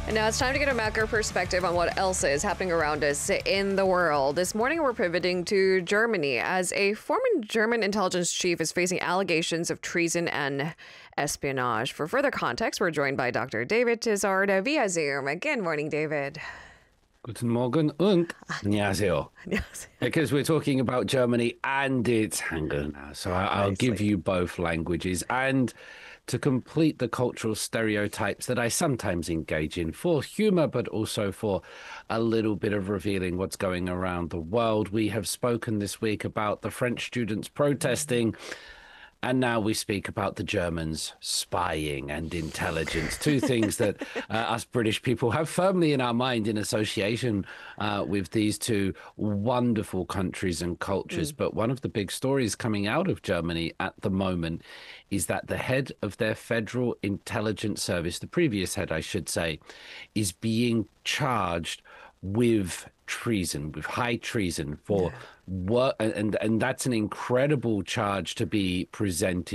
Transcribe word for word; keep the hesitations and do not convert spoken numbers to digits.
And now it's time to get a macro perspective on what else is happening around us in the world. This morning, we're pivoting to Germany as a former German intelligence chief is facing allegations of treason and espionage. For further context, we're joined by Doctor David Tizard via Zoom. Good morning, David. Guten Morgen und 안녕하세요. Because we're talking about Germany and it's Hangul now. So I, I'll give you both languages. And to complete the cultural stereotypes that I sometimes engage in for humor, but also for a little bit of revealing what's going around the world. We have spoken this week about the French students protesting. And now we speak about the Germans spying and intelligence, two things that uh, us British people have firmly in our mind in association uh, with these two wonderful countries and cultures. Mm. But one of the big stories coming out of Germany at the moment is that the head of their Federal Intelligence Service, the previous head, I should say, is being charged with treason, with high treason for yeah. work, and and that's an incredible charge to be presented